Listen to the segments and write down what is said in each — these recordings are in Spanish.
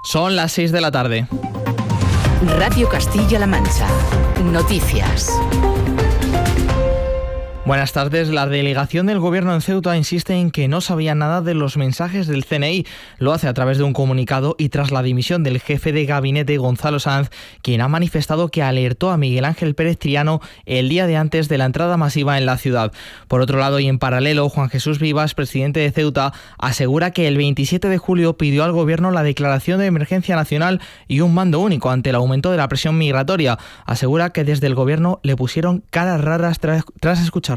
Son las 6 de la tarde. Radio Castilla-La Mancha. Noticias. Buenas tardes. La delegación del Gobierno en Ceuta insiste en que no sabía nada de los mensajes del CNI. Lo hace a través de un comunicado y tras la dimisión del jefe de gabinete Gonzalo Sanz, quien ha manifestado que alertó a Miguel Ángel Pérez Triano el día de antes de la entrada masiva en la ciudad. Por otro lado y en paralelo, Juan Jesús Vivas, presidente de Ceuta, asegura que el 27 de julio pidió al Gobierno la declaración de emergencia nacional y un mando único ante el aumento de la presión migratoria. Asegura que desde el Gobierno le pusieron caras raras tras escuchar.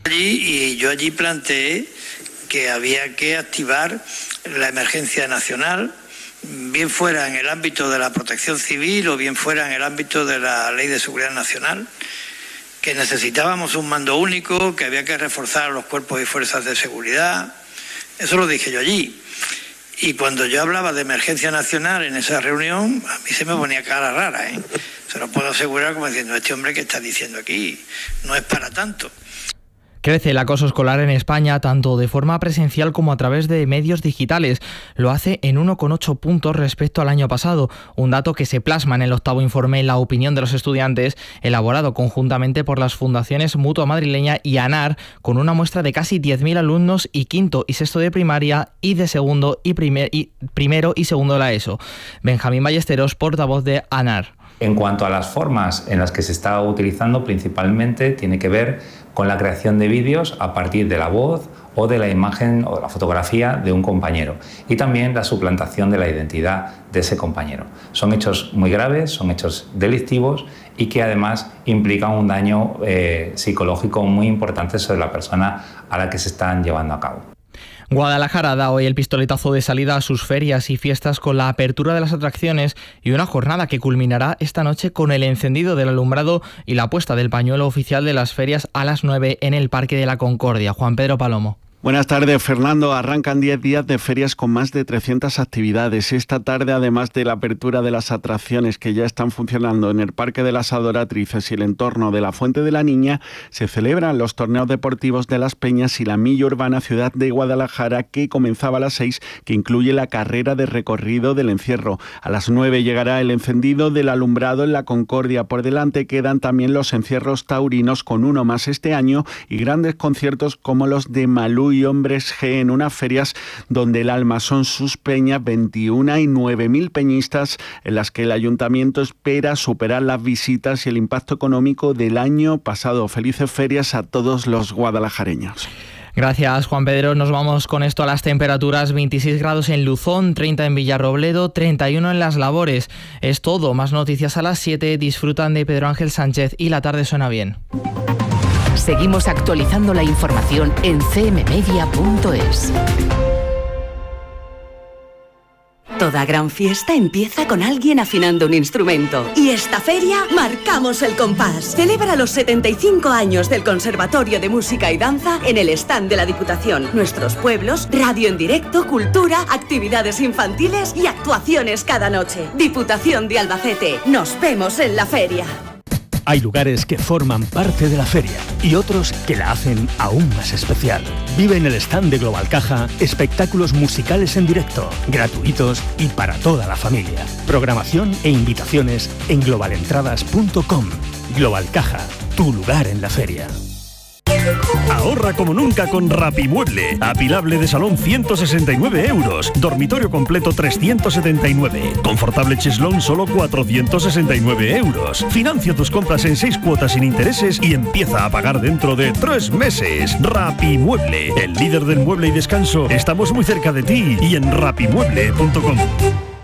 Y yo allí planteé que había que activar la emergencia nacional, bien fuera en el ámbito de la protección civil o bien fuera en el ámbito de la Ley de Seguridad Nacional, que necesitábamos un mando único, que había que reforzar los cuerpos y fuerzas de seguridad. Eso lo dije yo allí. Y cuando yo hablaba de emergencia nacional en esa reunión, a mí se me ponía cara rara, ¿eh? Se lo puedo asegurar como diciendo, este hombre que está diciendo aquí no es para tanto. Crece el acoso escolar en España, tanto de forma presencial como a través de medios digitales. Lo hace en 1,8 puntos respecto al año pasado, un dato que se plasma en el 8º informe La opinión de los estudiantes, elaborado conjuntamente por las fundaciones Mutua Madrileña y ANAR, con una muestra de casi 10.000 alumnos y quinto y sexto de primaria y de segundo y primero y segundo de la ESO. Benjamín Ballesteros, portavoz de ANAR. En cuanto a las formas en las que se está utilizando, principalmente tiene que ver con la creación de vídeos a partir de la voz o de la imagen o la fotografía de un compañero y también la suplantación de la identidad de ese compañero. Son hechos muy graves, son hechos delictivos y que además implican un daño psicológico muy importante sobre la persona a la que se están llevando a cabo. Guadalajara da hoy el pistoletazo de salida a sus ferias y fiestas con la apertura de las atracciones y una jornada que culminará esta noche con el encendido del alumbrado y la puesta del pañuelo oficial de las ferias a las 9 en el Parque de la Concordia. Juan Pedro Palomo. Buenas tardes, Fernando. Arrancan 10 días de ferias con más de 300 actividades. Esta tarde, además de la apertura de las atracciones que ya están funcionando en el Parque de las Adoratrices y el entorno de la Fuente de la Niña, se celebran los torneos deportivos de Las Peñas y la Milla Urbana Ciudad de Guadalajara, que comenzaba a las 6, que incluye la carrera de recorrido del encierro. A las 9 llegará el encendido del alumbrado en la Concordia. Por delante quedan también los encierros taurinos, con uno más este año, y grandes conciertos como los de Malú y Hombres G en unas ferias donde el alma son sus peñas, 21 y 9.000 peñistas, en las que el ayuntamiento espera superar las visitas y el impacto económico del año pasado. Felices ferias a todos los guadalajareños. Gracias, Juan Pedro. Nos vamos con esto a las temperaturas. 26 grados en Luzón, 30 en Villarrobledo, 31 en Las Labores. Es todo. Más noticias a las 7. Disfrutan de Pedro Ángel Sánchez y la tarde suena bien. Seguimos actualizando la información en cmmedia.es. Toda gran fiesta empieza con alguien afinando un instrumento. Y esta feria marcamos el compás. Celebra los 75 años del Conservatorio de Música y Danza en el stand de la Diputación. Nuestros pueblos, radio en directo, cultura, actividades infantiles y actuaciones cada noche. Diputación de Albacete. Nos vemos en la feria. Hay lugares que forman parte de la feria y otros que la hacen aún más especial. Vive en el stand de Global Caja espectáculos musicales en directo, gratuitos y para toda la familia. Programación e invitaciones en globalentradas.com. Global Caja, tu lugar en la feria. Ahorra como nunca con Rapimueble. Apilable de salón 169 euros. Dormitorio completo 379. Confortable cheslón solo 469 euros. Financia tus compras en 6 cuotas sin intereses y empieza a pagar dentro de 3 meses. Rapimueble, el líder del mueble y descanso. Estamos muy cerca de ti y en rapimueble.com.